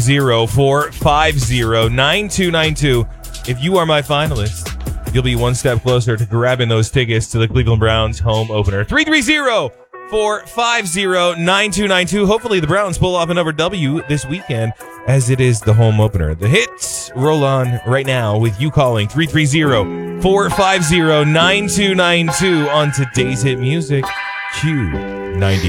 330-450-9292. If you are my finalist, you'll be one step closer to grabbing those tickets to the Cleveland Browns home opener. 330-450-9292. Hopefully the Browns pull off another W this weekend, as it is the home opener. The hits roll on right now with you calling 330-450-9292 on today's hit music. Q90.